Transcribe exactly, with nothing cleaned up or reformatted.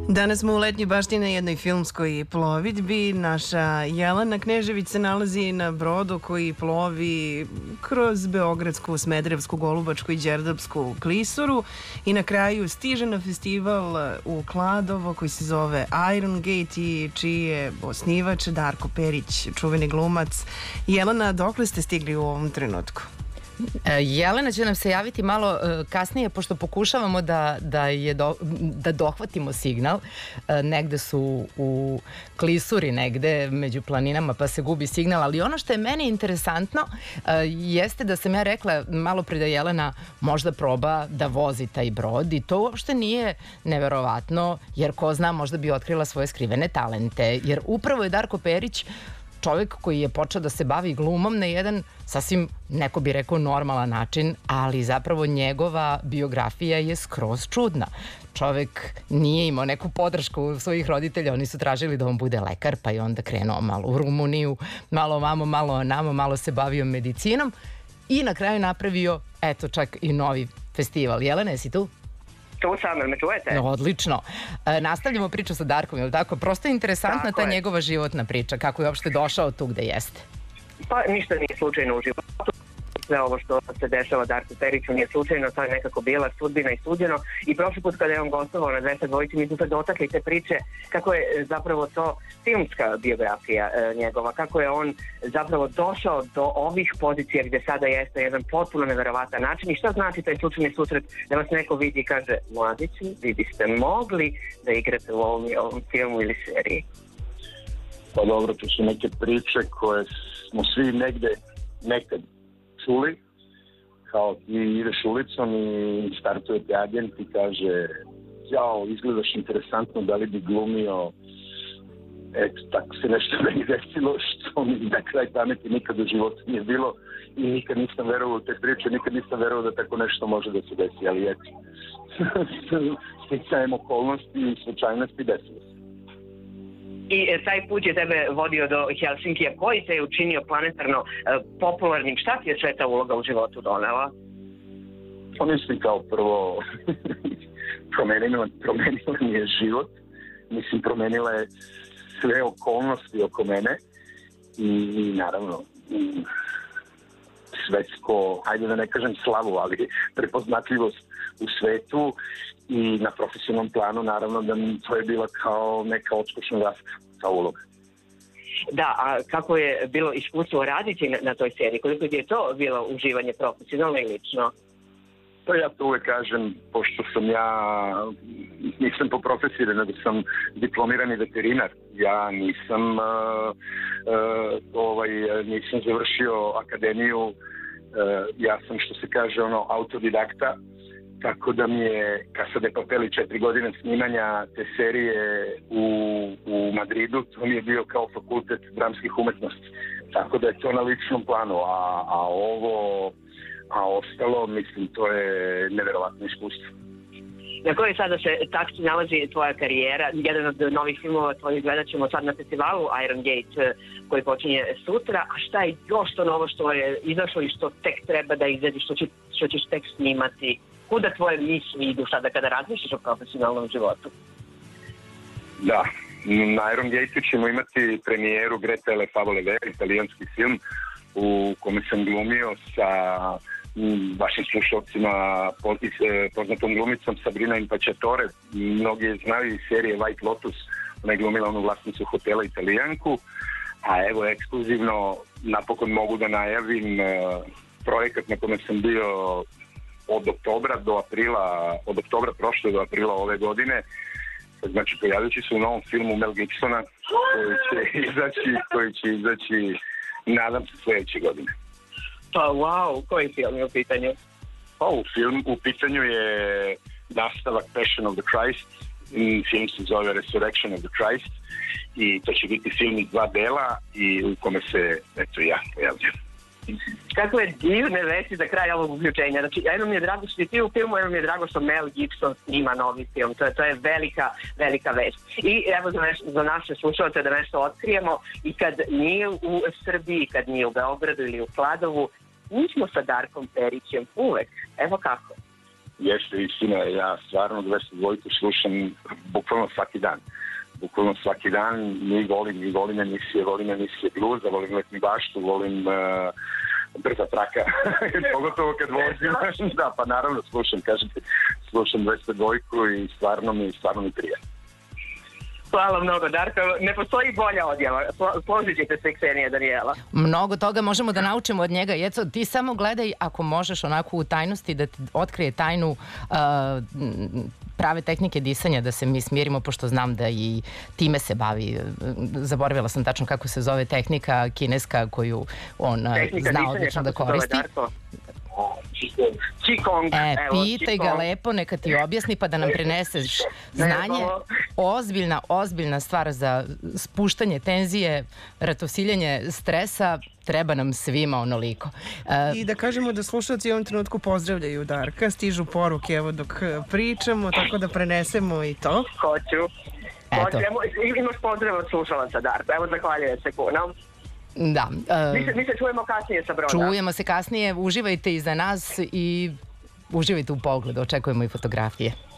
Danas smo u letnjoj bašti na jednoj filmskoj plovidbi. Naša Jelena Knežević se nalazi na brodu koji plovi kroz Beogradsku, Smederevsku, Golubačku i Đerdapsku klisuru i na kraju stiže na festival u Kladovo koji se zove Iron Gate i čiji je osnivač Darko Perić, čuveni glumac. Jelena, dokle ste stigli u ovom trenutku? Jelena će nam se javiti malo kasnije, pošto pokušavamo da, da, je do, da dohvatimo signal. Negde su u klisuri, negde među planinama, pa se gubi signal. Ali ono što je meni interesantno jeste da sam ja rekla malo pre da Jelena možda proba da vozi taj brod i to uopšte nije neverovatno, jer ko zna, možda bi otkrila svoje skrivene talente. Jer upravo je Darko Perić čovjek koji je počeo da se bavi glumom na jedan sasvim, neko bi rekao, normalan način, ali zapravo njegova biografija je skroz čudna. Čovjek nije imao neku podršku svojih roditelja, oni su tražili da on bude lekar, pa je onda krenuo malo u Rumuniju, malo vamo, malo namo, malo se bavio medicinom i na kraju napravio, eto, čak i novi festival. Jelena, jesi tu? Tu sam, me čujete? Odlično. E, nastavljamo priču sa Darkom, je li tako? Prosto je interesantna tako ta je. njegova životna priča, kako je uopšte došao tu gde jeste. Pa ništa nije slučajno u životu. Sve ovo što se dešava Darku Periću nije slučajno, to je nekako bila sudbina i suđeno. I prošli put kada je on gostovao na dvesta dvojici, mi smo se dotakli te priče kako je zapravo to filmska biografija e, njegova, kako je on zapravo došao do ovih pozicija gde sada jeste jedan potpuno neverovatan način. I šta znači taj slučajni susret da vas neko vidi i kaže: mladići, vi biste mogli da igrate u ovom, ovom filmu ili seriji? Pa dobro, to su neke priče koje smo svi negde nekad čuli, kao ti ideš ulicom i startuje te agent i kaže: jao, izgledaš interesantno, da li bi glumio? Eto, tako se nešto meni desilo, što mi na kraj pameti nikad u životu nije bilo i nikad nisam verovao u te priče, nikad nisam verovao da tako nešto može da se desi, ali eto, sticajem okolnosti i slučajnosti desilo se. I taj put je tebe vodio do Helsinkija, koji se je učinio planetarno uh, popularnim. Šta ti je sve ta uloga u životu donela? Pa mislim, kao prvo promenila, promenila mi je život, mislim promenila je sve okolnosti oko mene i, i naravno svetsko, hajde da ne kažem slavu, ali prepoznatljivost u svetu i na profesionalnom planu, naravno da to je bila kao neka odskočna daska, kao uloga. Da, a kako je bilo iskustvo raditi na, na toj seriji? Koliko je to bilo uživanje profesionalno i lično? Pa ja to uvek kažem, pošto sam ja, nisam po profesiji, nego sam diplomirani veterinar. Ja nisam, uh, uh, ovaj, nisam završio akademiju, uh, ja sam, što se kaže, ono, autodidakta. Tako da mi je Casa de Papel i četiri godine snimanja te serije u, u Madridu, to mi je bio kao fakultet dramskih umetnosti. Tako da je to na ličnom planu, a, a ovo, a ostalo, mislim, to je neverovatno iskustvo. Na kojoj sada se tački nalazi tvoja karijera? Jedan od novih filmova tvojih gledat ćemo sad na festivalu Iron Gate koji počinje sutra. A šta je još to novo što je izašlo i što tek treba da izađe, što, će, što ćeš tek snimati? Kuda tvoje misli idu sada kada razmišljaš o profesionalnom životu? Da, na Iron Gate ćemo imati premijeru Greta e le favole vere, italijanski film u kome sam glumio sa vašim slušalcima poznatom glumicom Sabrina Impacciatore. Mnogi znaju iz serije White Lotus, ona je glumila onu vlasnicu hotela Italijanku, a evo ekskluzivno napokon mogu da najavim projekat na kome sam bio od oktobra do aprila, od oktobra prošle do aprila ove godine. Znači, pojavit će se u novom filmu Mel Gibsona koji će izaći, koji će izaći, nadam se, sljedeće godine. Pa wow, koji film je u pitanju? Pa u film u pitanju je nastavak Passion of the Christ. Film se zove Resurrection of the Christ i to će biti film iz dva dela i u kome se, eto, ja pojavljam. Kakve divne vesti za kraj ovog uključenja. Znači, jedno mi je drago što ti u filmu, jedno mi je drago što Mel Gibson snima novi film. To je, to je velika, velika vest. I evo za, neš, za naše slušalce da nešto otkrijemo, i kad nije u Srbiji, kad nije u Beogradu ili u Kladovu, mi smo sa Darkom Perićem uvek. Evo kako. jeste istina, ja stvarno dvesta dvojku slušam bukvalno svaki dan. Bukvalno svaki dan, mi volim, mi volim emisije, volim emisije bluza, volim letni baštu, volim uh, brza traka, pogotovo kad vozim, da, pa naravno slušam, kažem ti, slušam dvesta dvojku i stvarno mi, stvarno mi prija. Hvala mnogo, Darko. Ne postoji bolja odjava. Složit ćete se, Ksenija Danijela. Mnogo toga možemo da naučimo od njega. Jeco, ti samo gledaj ako možeš onako u tajnosti da ti otkrije tajnu uh, prave tehnike disanja, da se mi smirimo, pošto znam da i time se bavi. Zaboravila sam tačno kako se zove tehnika kineska koju on tehnika zna odlično da koristi. Qigong. E, evo, pitaj ga lepo, neka ti objasni pa da nam preneseš znanje. Ozbiljna, ozbiljna stvar za spuštanje tenzije, ratosiljanje stresa, treba nam svima onoliko. E, I da kažemo da slušalci u ovom trenutku pozdravljaju Darka, stižu poruke evo dok pričamo, tako da prenesemo i to. Hoću. Hoću. Imaš pozdrav od slušalaca, Darka. Evo, zahvaljujem se puno. Da. Uh, mi, se, mi se čujemo kasnije sa Broda. Čujemo se kasnije, uživajte i za nas i uživajte u pogledu, očekujemo i fotografije.